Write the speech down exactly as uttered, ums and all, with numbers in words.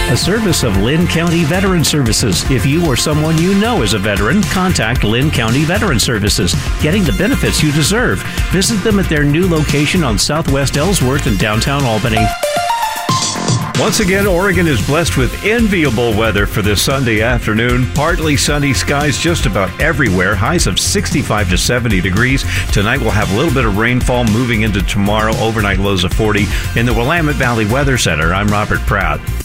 a service of Lynn County Veteran Services. If you or someone you know is a veteran, contact Lynn County Veteran Services, getting the benefits you deserve. Visit them at their new location on Southwest Ellsworth in downtown Albany. Once again, Oregon is blessed with enviable weather for this Sunday afternoon. Partly sunny skies just about everywhere. Highs of sixty-five to seventy degrees. Tonight we'll have a little bit of rainfall moving into tomorrow. Overnight lows of forty. In the Willamette Valley Weather Center, I'm Robert Pratt.